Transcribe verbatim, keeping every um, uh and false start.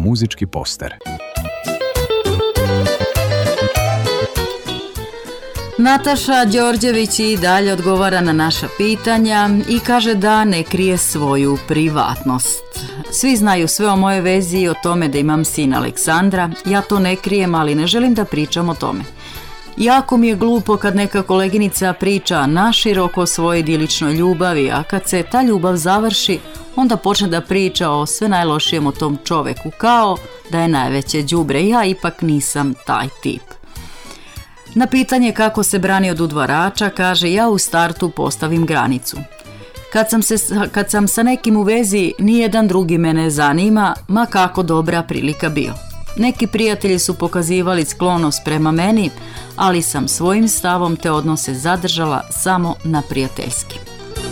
muzički poster. Nataša Đorđević i dalje odgovara na naša pitanja i kaže da ne krije svoju privatnost. Svi znaju sve o moje vezi i o tome da imam sina Aleksandra. Ja to ne krijem, ali ne želim da pričam o tome. Jako mi je glupo kad neka koleginica priča naširoko o svojoj idiličnoj ljubavi, a kad se ta ljubav završi, onda počne da priča o sve najlošijem o tom čoveku, kao da je najveće đubre. Ja ipak nisam taj tip. Na pitanje kako se brani od udvarača, kaže: ja u startu postavim granicu. Kad sam, se, kad sam sa nekim u vezi, nijedan drugi me ne zanima, ma kako dobra prilika bio. Neki prijatelji su pokazivali sklonost prema meni, ali sam svojim stavom te odnose zadržala samo na prijateljski.